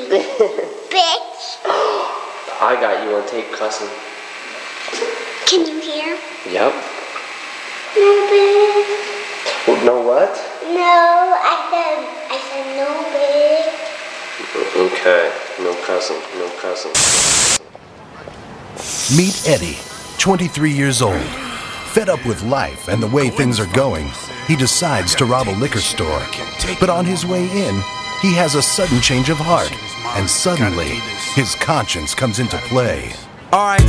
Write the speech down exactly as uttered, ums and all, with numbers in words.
Bitch. I got you on tape cussing. Can you hear? Yep. No, bitch. Well, no what? No, I said, I said no, bitch. Okay. No cussing. No cussing. Meet Eddie, twenty-three years old. Fed up with life and the way things are going, he decides to rob a liquor store. But on his way in, he has a sudden change of heart, and suddenly, his conscience comes into play. All right,